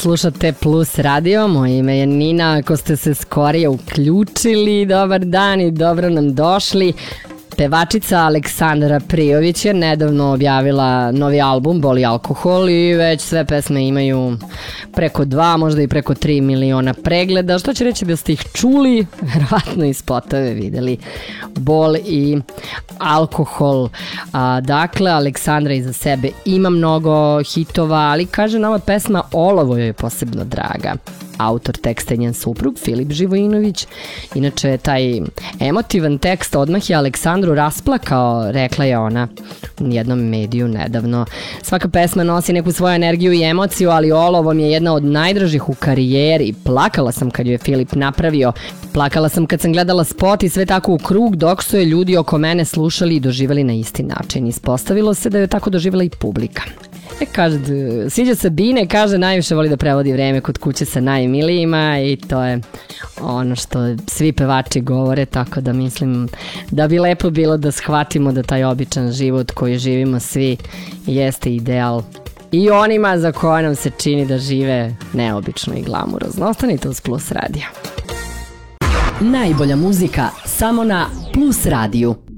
Slušate Plus radio, moje ime je Nina, ako ste se skorije uključili, dobar dan i dobro nam došli. Pevačica Aleksandra Prijović je nedavno objavila novi album Boli alkohol i već sve pesme imaju preko 2, možda i preko 3 miliona pregleda, što će reći da ste ih čuli, verovatno i spotove videli. Bol i alkohol. Dakle, Aleksandra iza sebe ima mnogo hitova, ali kaže nova pesma Olovo joj je posebno draga. Autor teksta je njen suprug Filip Živojinović. Inače, taj emotivan tekst odmah je Aleksandru rasplakao, rekla je ona u jednom mediju nedavno. Svaka pesma nosi neku svoju energiju i emociju, ali Olovo mi je jedna od najdražih u karijeri. Plakala sam kad ju je Filip napravio. Plakala sam kad sam gledala spot i sve tako u krug, dok su je ljudi oko mene slušali i doživjeli na isti način. Ispostavilo se da je tako doživjela i publika. Kaže, sviđa se Bine, kaže najviše voli da prevodi vreme kod kuće sa najmilijima i to je ono što svi pevači govore, tako da mislim da bi lepo bilo da shvatimo da taj običan život koji živimo svi jeste ideal i onima za koje nam se čini da žive neobično i glamurozno. Ostanite uz Plus radio. Najbolja muzika samo na Plus radiju.